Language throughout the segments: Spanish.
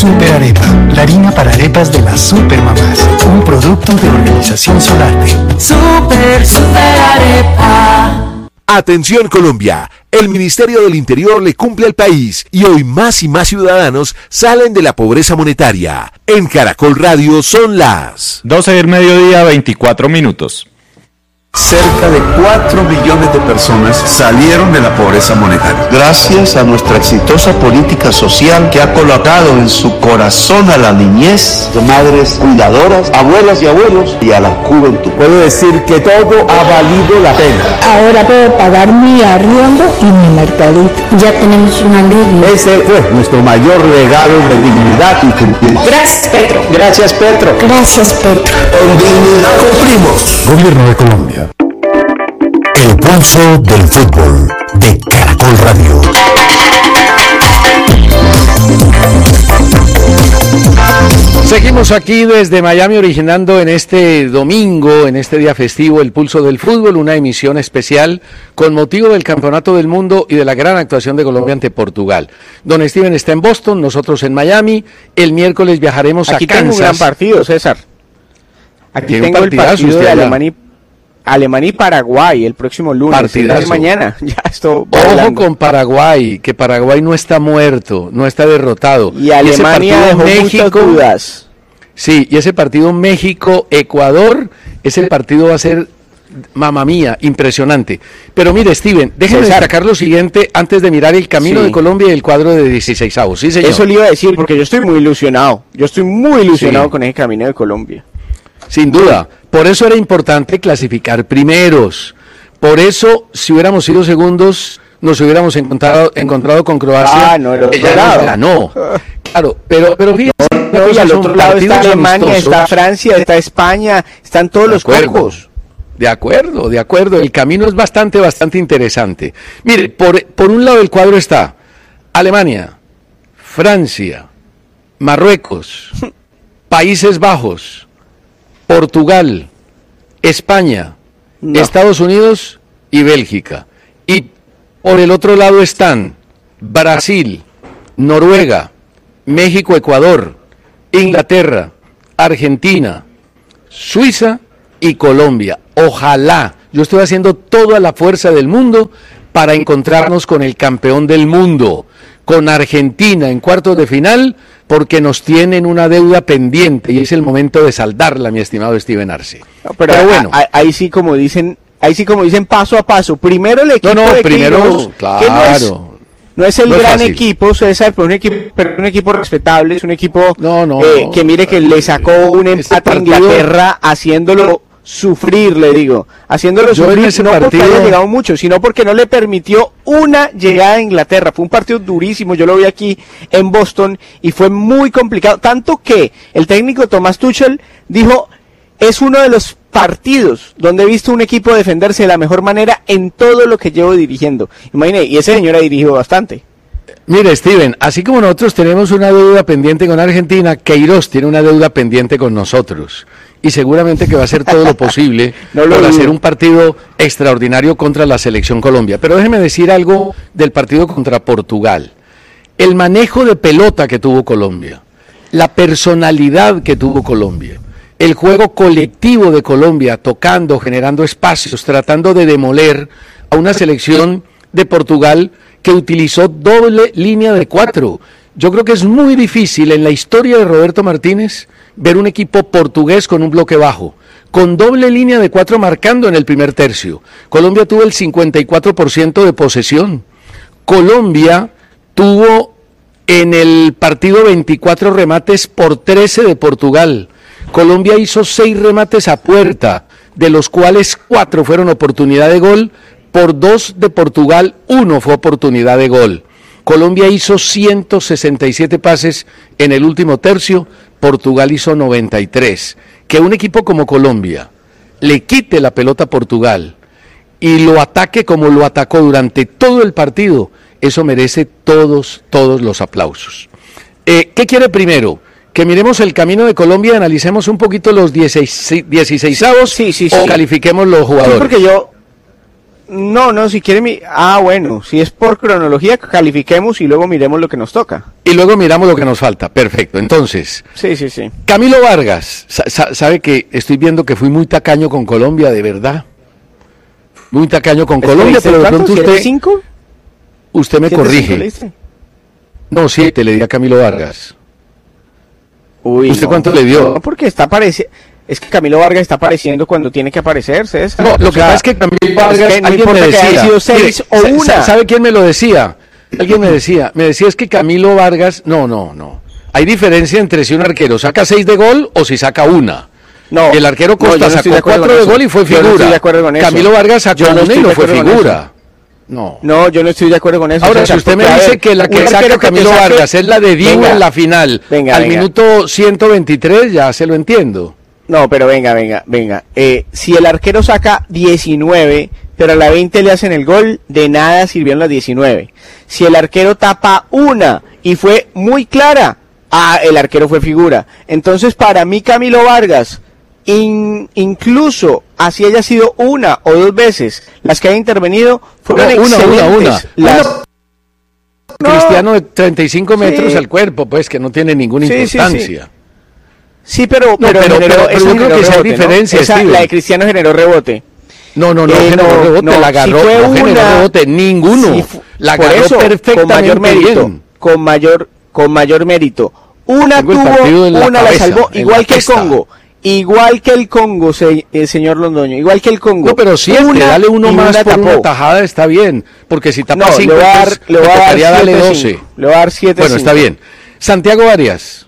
Super Arepa, la harina para arepas de las supermamás. Un producto de Organización Solarte. Super Arepa. Atención Colombia, el Ministerio del Interior le cumple al país y hoy más y más ciudadanos salen de la pobreza monetaria. En Caracol Radio son las 12 del mediodía, 24 minutos. Cerca de 4 millones de personas salieron de la pobreza monetaria. Gracias a nuestra exitosa política social que ha colocado en su corazón a la niñez, de madres cuidadoras, abuelas y abuelos y a la juventud. Puedo decir que todo ha valido la pena. Ahora puedo pagar mi arriendo y mi mercadito. Ya tenemos una ley. Ese fue nuestro mayor regalo de dignidad y cumplimiento. Gracias, Petro. Gracias, Petro. Gracias, Petro. Con dignidad cumplimos. Gobierno de Colombia. El pulso del fútbol de Caracol Radio. Seguimos aquí desde Miami originando en este domingo, en este día festivo, el pulso del fútbol, una emisión especial con motivo del Campeonato del Mundo y de la gran actuación de Colombia ante Portugal. Don Steven está en Boston, nosotros en Miami. El miércoles viajaremos aquí a Kansas. Aquí tengo un gran partido, César. Aquí tengo el partido de Alemania y Paraguay el próximo lunes. Partidazo. Mañana. Ya esto. Ojo con Paraguay, que Paraguay no está muerto, no está derrotado. Y Alemania dejó muchas dudas. Sí, y ese partido México-Ecuador, ese partido va a ser, mamá mía, impresionante. Pero mire, Steven, déjeme destacar lo siguiente antes de mirar el camino de Colombia y el cuadro de 16avos. Sí, señor. Eso le iba a decir, porque yo estoy muy ilusionado. Con ese camino de Colombia. Sin duda. Por eso era importante clasificar primeros. Por eso, si hubiéramos sido segundos, nos hubiéramos encontrado con Croacia. Ah, no, el otro ella lado. nos ganó. Claro, pero fíjense. No, y al otro lado está Alemania, está Francia, está España, están todos los cocos. De acuerdo. El camino es bastante interesante. Mire, por un lado del cuadro está Alemania, Francia, Marruecos, Países Bajos, Portugal, España, Estados Unidos y Bélgica. Y por el otro lado están Brasil, Noruega, México, Ecuador, Inglaterra, Argentina, Suiza y Colombia. Ojalá, yo estoy haciendo toda la fuerza del mundo para encontrarnos con el campeón del mundo, con Argentina en cuartos de final, porque nos tienen una deuda pendiente y es el momento de saldarla, mi estimado Steven Arce. No, pero bueno, ahí sí como dicen paso a paso. Primero el equipo claro. No es el gran equipo, César, pero un equipo respetable, es un equipo que mire que le sacó un empate a Inglaterra haciéndolo sufrir, le digo. Haciéndolo sufrir no porque haya llegado mucho, sino porque no le permitió una llegada a Inglaterra. Fue un partido durísimo, yo lo vi aquí en Boston y fue muy complicado. Tanto que el técnico Thomas Tuchel dijo, es uno de los partidos donde he visto un equipo defenderse de la mejor manera en todo lo que llevo dirigiendo. Imagine, y ese señor ha dirigido bastante. Mire, Steven, así como nosotros tenemos una deuda pendiente con Argentina, Queiroz tiene una deuda pendiente con nosotros. Y seguramente que va a hacer todo lo posible para hacer un partido extraordinario contra la selección Colombia. Pero déjeme decir algo del partido contra Portugal. El manejo de pelota que tuvo Colombia, la personalidad que tuvo Colombia, el juego colectivo de Colombia, tocando, generando espacios, tratando de demoler a una selección de Portugal que utilizó doble línea de 4. Yo creo que es muy difícil en la historia de Roberto Martínez ver un equipo portugués con un bloque bajo, con doble línea de 4 marcando en el primer tercio. Colombia tuvo el 54% de posesión. Colombia tuvo en el partido 24 remates por 13 de Portugal. Colombia hizo 6 remates a puerta, de los cuales 4 fueron oportunidad de gol, por 2 de Portugal, 1 fue oportunidad de gol. Colombia hizo 167 pases en el último tercio, Portugal hizo 93. Que un equipo como Colombia le quite la pelota a Portugal y lo ataque como lo atacó durante todo el partido, eso merece todos los aplausos. ¿Qué quiere primero? Que miremos el camino de Colombia y analicemos un poquito los 16avos sí. o califiquemos los jugadores. Sí, porque No, si quiere bueno, si es por cronología, califiquemos y luego miremos lo que nos toca. Y luego miramos lo que nos falta, perfecto. Entonces, sí. Camilo Vargas, sabe que estoy viendo que fui muy tacaño con Colombia, de verdad. Muy tacaño con Colombia, pero de pronto usted... ¿5? Usted me corrige. No, 7 le di a Camilo Vargas. Uy, ¿Usted cuánto le dio? No, porque es que Camilo Vargas está apareciendo cuando tiene que aparecer, César. No, lo que pasa es que Camilo Vargas, es que no importa que haya sido 6 o 1. ¿Sabe quién me lo decía? Alguien me decía es que Camilo Vargas, no. Hay diferencia entre si un arquero saca 6 de gol o si saca 1. No. El arquero Costa sacó 4 de gol y fue figura. Yo no estoy de acuerdo con eso. Camilo Vargas sacó 1 y no fue figura. No, yo no estoy de acuerdo con eso. Ahora, si usted me dice que la que saca Camilo Vargas es la de Diego en la final, al minuto 123, ya se lo entiendo. No, pero venga. Si el arquero saca 19, pero a la 20 le hacen el gol, de nada sirvieron las 19. Si el arquero tapa 1 y fue muy clara, el arquero fue figura. Entonces, para mí, Camilo Vargas, incluso así haya sido 1 o 2 veces las que haya intervenido, fueron excelentes. Cristiano de 35 metros al cuerpo, pues, que no tiene ninguna importancia. Sí, pero yo creo que esa diferencia, ¿no? La de Cristiano generó rebote. No, generó rebote, la agarró, si no generó rebote, ninguno. La agarró perfectamente bien. Con mayor mérito. Una tuvo, una la salvó, igual que el Congo. Igual que el Congo, señor Londoño, igual que el Congo. No, pero 7, dale uno más por una tajada, está bien. Porque si tapa 5, le voy a dar darle 12. Le voy a dar 7. Bueno, está bien. Santiago Arias.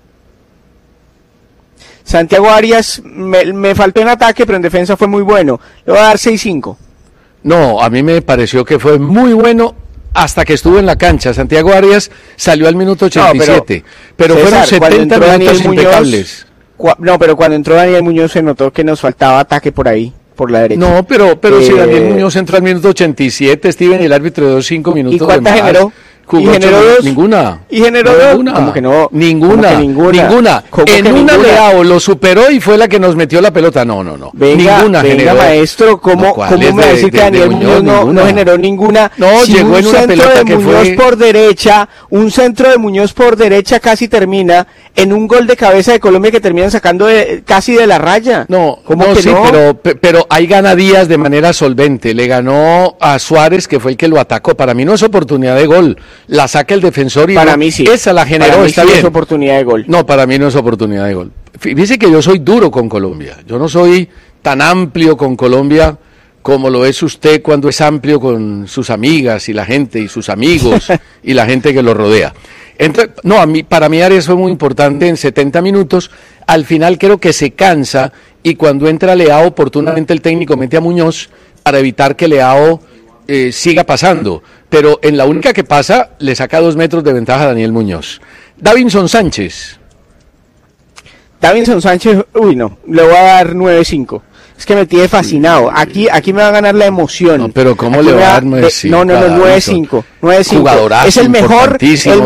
Santiago Arias, me faltó en ataque, pero en defensa fue muy bueno. Le voy a dar 6-5. No, a mí me pareció que fue muy bueno hasta que estuvo en la cancha. Santiago Arias salió al minuto 87, pero César, fueron 70 minutos impecables. Pero cuando entró Daniel Muñoz se notó que nos faltaba ataque por ahí, por la derecha. No, pero si Daniel Muñoz entró al minuto 87, Steven, el árbitro dio 5 minutos. ¿Y cuántas generó? ¿Y generó 2? Ninguna. ¿Y generó 2? ¿Cómo que no? Ninguna. En una Leao lo superó y fue la que nos metió la pelota. No. Venga, maestro, ¿cómo me va a decir que Daniel Muñoz no generó ninguna? No, si llegó en una pelota que fue... Un centro de Muñoz por derecha casi termina en un gol de cabeza de Colombia que terminan sacando casi de la raya. No, pero ahí gana Díaz de manera solvente. Le ganó a Suárez, que fue el que lo atacó. Para mí no es oportunidad de gol. La saca el defensor y para mí sí. Esa la generó, para mí está sí bien. Es oportunidad de gol. No, para mí no es oportunidad de gol. Fíjese que yo soy duro con Colombia. Yo no soy tan amplio con Colombia como lo es usted cuando es amplio con sus amigas y la gente y sus amigos y la gente que lo rodea. Entonces, para mí Arias fue muy importante en 70 minutos. Al final creo que se cansa y cuando entra Leao, oportunamente el técnico mete a Muñoz para evitar que Leao siga pasando, pero en la única que pasa le saca 2 metros de ventaja a Daniel Muñoz. Davinson Sánchez, le voy a dar 9-5. Es que me tiene fascinado. Aquí me va a ganar la emoción. No, pero ¿cómo le va a dar 9-5? No, 9-5. 9-5. Jugadorazo, es el mejor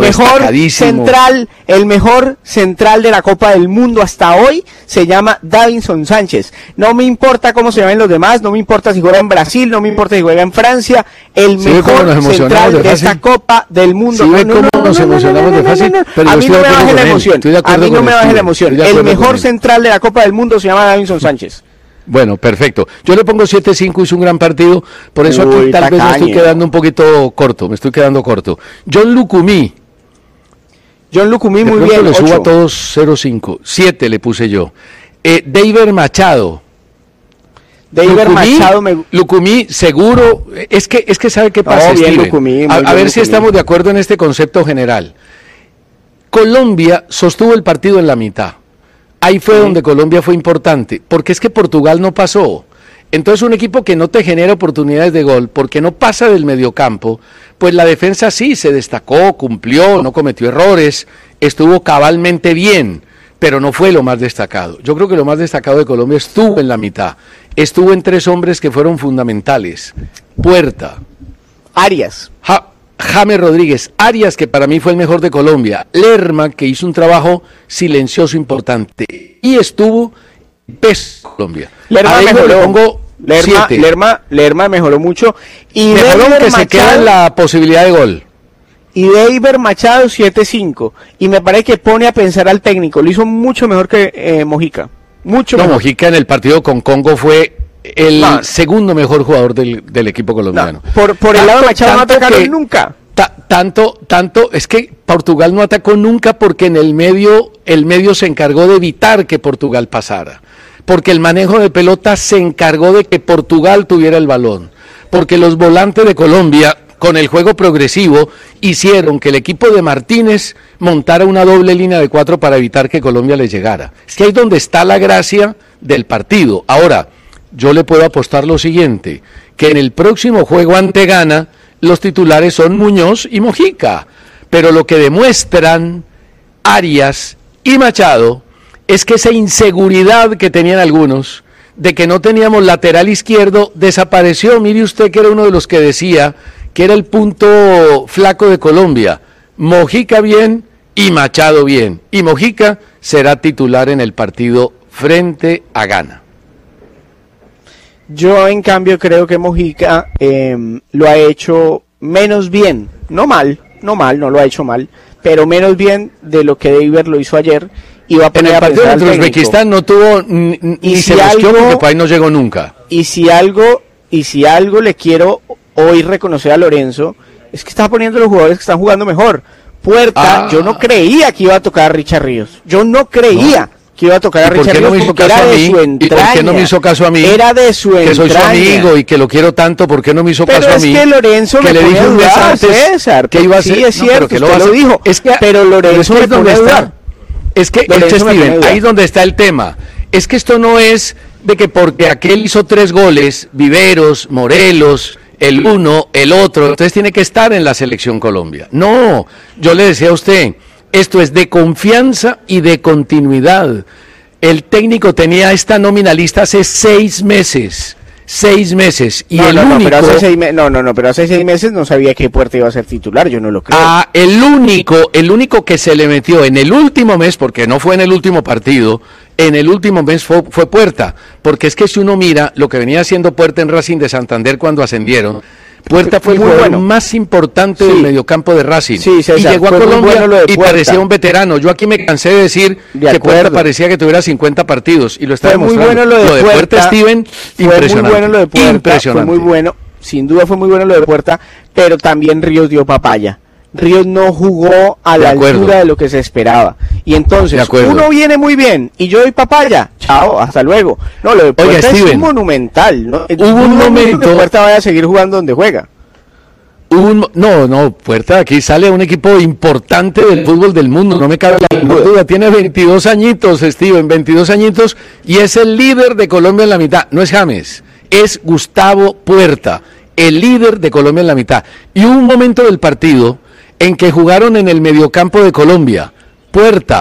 central de la Copa del Mundo hasta hoy. Se llama Davinson Sánchez. No me importa cómo se llamen los demás, no me importa si juega en Brasil, no me importa si juega en Francia. El mejor central de esta Copa del Mundo. Nos emocionamos de fácil. A mí no me baje la emoción. A mí no me baje la emoción. El mejor central de la Copa del Mundo se llama Davinson Sánchez. Bueno, perfecto. Yo le pongo 7-5, hizo un gran partido, por eso aquí tal vez me estoy quedando un poquito corto, John Lucumí muy bien, le subo a todos 0-5, 7 le puse yo. Deiber Machado. Lucumí seguro, es que sabe qué pasa, Steven. A ver si estamos de acuerdo en este concepto general. Colombia sostuvo el partido en la mitad. Ahí fue donde Colombia fue importante, porque es que Portugal no pasó. Entonces un equipo que no te genera oportunidades de gol, porque no pasa del mediocampo, pues la defensa sí se destacó, cumplió, no cometió errores, estuvo cabalmente bien, pero no fue lo más destacado. Yo creo que lo más destacado de Colombia estuvo en la mitad, estuvo en 3 hombres que fueron fundamentales. Puerta, Arias, James Rodríguez, Arias, que para mí fue el mejor de Colombia, Lerma, que hizo un trabajo silencioso importante, y estuvo peso Colombia. Lerma mejoró. Lerma mejoró mucho. Y mejoró que Machado, se queda en la posibilidad de gol. Y Deiber Machado 7-5. Y me parece que pone a pensar al técnico. Lo hizo mucho mejor que Mojica. Mucho mejor. Mojica en el partido con Congo fue el segundo mejor jugador del equipo colombiano. Por el lado de Machado no atacaron nunca. Tanto, es que Portugal no atacó nunca porque en el medio se encargó de evitar que Portugal pasara. Porque el manejo de pelota se encargó de que Portugal tuviera el balón. Porque los volantes de Colombia, con el juego progresivo, hicieron que el equipo de Martínez montara una doble línea de 4 para evitar que Colombia les llegara. Es que ahí es donde está la gracia del partido. Ahora, yo le puedo apostar lo siguiente, que en el próximo juego ante Ghana, los titulares son Muñoz y Mojica, pero lo que demuestran Arias y Machado es que esa inseguridad que tenían algunos de que no teníamos lateral izquierdo desapareció. Mire usted que era uno de los que decía que era el punto flaco de Colombia. Mojica bien y Machado bien, y Mojica será titular en el partido frente a Ghana. Yo, en cambio, creo que Mojica lo ha hecho menos bien, no lo ha hecho mal, pero menos bien de lo que Deiber lo hizo ayer. Y va a poner en el partido contra Uzbekistán no tuvo ni se buscó porque por ahí no llegó nunca. Y si algo le quiero hoy reconocer a Lorenzo, es que está poniendo los jugadores que están jugando mejor. Puerta, yo no creía que iba a tocar a Richard Ríos. Yo no creía que iba a tocar a Richard Ríos porque era de su entraña. ¿Y por qué no me hizo caso a mí? Era de su entraña. Que soy su amigo y que lo quiero tanto, ¿por qué no me hizo caso a mí? Pero es que Lorenzo que me le dije un mes antes César, que iba a ser. Sí, es cierto, que usted lo dijo. Es que, pero Lorenzo me pone a dudar. Es que, Steven, ahí es donde está el tema. Es que esto no es de que porque aquel hizo 3 goles, Viveros, Morelos, el uno, el otro, entonces tiene que estar en la selección Colombia. No, yo le decía a usted, esto es de confianza y de continuidad. El técnico tenía esta nómina lista hace 6 meses. 6 meses. Y pero hace 6 meses no sabía que Puerta iba a ser titular, yo no lo creo. El único que se le metió en el último mes, porque no fue en el último partido, en el último mes fue Puerta, porque es que si uno mira lo que venía haciendo Puerta en Racing de Santander cuando ascendieron, Puerta fue el jugador más importante del mediocampo de Racing. Sí, César, y llegó a Colombia y parecía un veterano. Yo aquí me cansé de decir que Puerta parecía que tuviera 50 partidos y lo está demostrando. Muy bueno lo de Puerta, Steven, impresionante. Fue muy bueno lo de Puerta, fue muy bueno, sin duda fue muy bueno lo de Puerta, pero también Ríos dio papaya. Ríos no jugó a la altura de lo que se esperaba. Y entonces, uno viene muy bien y yo doy papaya. Chao, hasta luego. No, lo de Puerta es monumental, ¿no? Hubo un momento que Puerta vaya a seguir jugando donde juega. Puerta, aquí sale un equipo importante del fútbol del mundo, no me cabe la duda. Tiene 22 añitos, Steven, 22 añitos, y es el líder de Colombia en la mitad. No es James, es Gustavo Puerta, el líder de Colombia en la mitad. Y hubo un momento del partido en que jugaron en el mediocampo de Colombia. Puerta